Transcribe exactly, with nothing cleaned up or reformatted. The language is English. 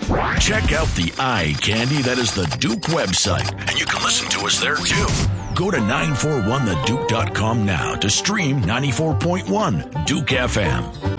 Check out the eye candy that is the Duke website, and you can listen to us there too. Go to nine four one the duke dot com now to stream ninety-four point one Duke F M.